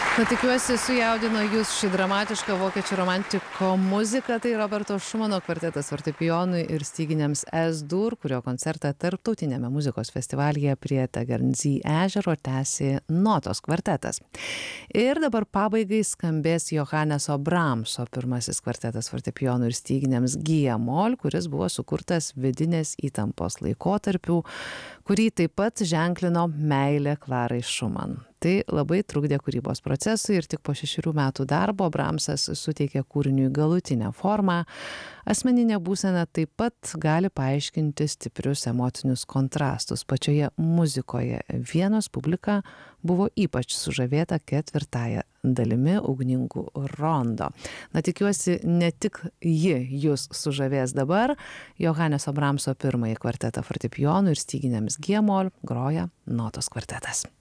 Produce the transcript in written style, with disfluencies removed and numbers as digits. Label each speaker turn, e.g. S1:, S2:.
S1: Na, tikiuosi, sujaudino jūs ši dramatiška vokiečių romantiko muzika. Tai Roberto Šumano kvartetas fortepijonui ir styginiams S-dur, kurio koncertą tarptautinėme muzikos festivalyje prie Tegernsee ežero tęsė Notos kvartetas. Ir dabar pabaigai skambės Johanneso Brahmso pirmasis kvartetas fortepijonui ir styginiams G-moll, kuris buvo sukurtas vidinės įtampos laikotarpių, kurį taip pat ženklino meilė Klarai Šuman. Tai labai trukdė kūrybos procesui ir tik po 6 metų darbo Brahmsas suteikė kūriniui galutinę formą. Asmeninė būsena taip pat gali paaiškinti stiprius emocinius kontrastus pačioje muzikoje. Vienos publika buvo ypač sužavėta 4 dalimi ugningų rondo. Na, tikiuosi, ne tik ji jūs sužavės dabar. Johanneso Brahmso pirmąjį kvartetą fortepijonui ir styginiams G-moll groja Notos kvartetas.